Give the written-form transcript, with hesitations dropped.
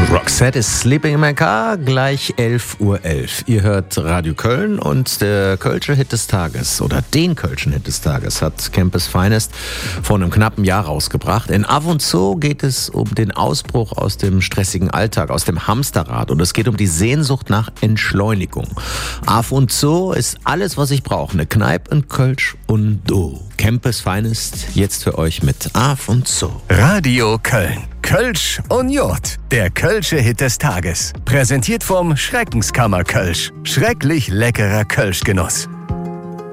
Roxette ist Sleeping in my Car, gleich 11:11 Uhr. Ihr hört Radio Köln und der Kölsche Hit des Tages oder den Kölschen Hit des Tages hat Campus Finest vor einem knappen Jahr rausgebracht. In Av und Zo geht es um den Ausbruch aus dem stressigen Alltag, aus dem Hamsterrad und es geht um die Sehnsucht nach Entschleunigung. Av und Zo ist alles, was ich brauche. Eine Kneipe, ein Kölsch und du. Campus Finest jetzt für euch mit Av und Zo. Radio Köln. Kölsch und Jod, der Kölsche Hit des Tages. Präsentiert vom Schreckenskammer Kölsch. Schrecklich leckerer Kölschgenuss.